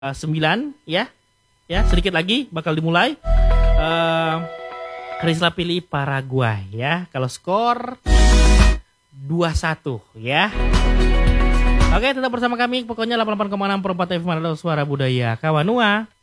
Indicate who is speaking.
Speaker 1: 9 ya. Ya, sedikit lagi bakal dimulai. Risla pilih Paraguay ya. Kalau skor 2-1 ya. Oke, tetap bersama kami pokoknya 88,6 per 4 FM Suara Budaya Kawanua.